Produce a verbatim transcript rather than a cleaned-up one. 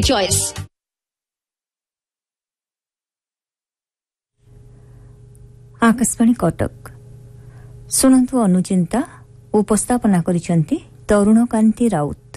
Choice. Akashvani Cuttack शुणु अनुचिंता उपस्थापना करिसेंती तरुणकांती राउत।